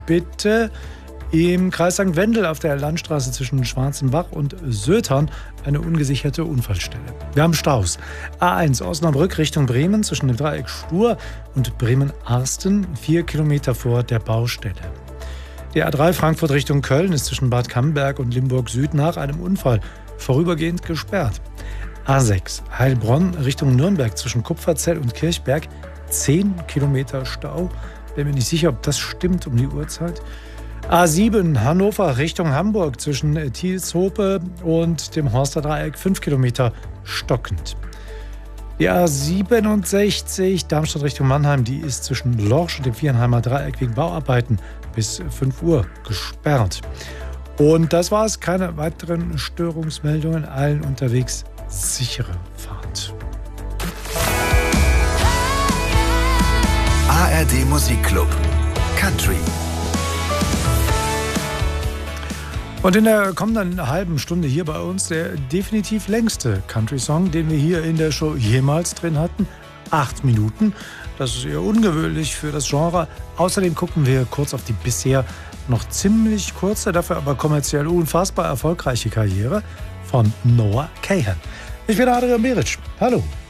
bitte im Kreis St. Wendel auf der Landstraße zwischen Schwarzenbach und Sötern eine ungesicherte Unfallstelle. Wir haben Staus. A1 Osnabrück Richtung Bremen zwischen dem Dreieck Stur und Bremen-Arsten, 4 Kilometer vor der Baustelle. Die A3 Frankfurt Richtung Köln ist zwischen Bad Camberg und Limburg Süd nach einem Unfall vorübergehend gesperrt. A6 Heilbronn Richtung Nürnberg zwischen Kupferzell und Kirchberg, 10 Kilometer Stau. Bin mir nicht sicher, ob das stimmt um die Uhrzeit. A7 Hannover Richtung Hamburg zwischen Thielshope und dem Horsterdreieck, 5 Kilometer stockend. Die A67 Darmstadt Richtung Mannheim, die ist zwischen Lorsch und dem Vierenheimer Dreieck wegen Bauarbeiten bis 5 Uhr gesperrt. Und das war's. Keine weiteren Störungsmeldungen. Allen unterwegs sichere Fahrt. ARD Musikclub Country. Und in der kommenden halben Stunde hier bei uns der definitiv längste Country-Song, den wir hier in der Show jemals drin hatten. 8 Minuten. Das ist eher ungewöhnlich für das Genre. Außerdem gucken wir kurz auf die bisher noch ziemlich kurze, dafür aber kommerziell unfassbar erfolgreiche Karriere von Noah Kahan. Ich bin Adrian Beric. Hallo.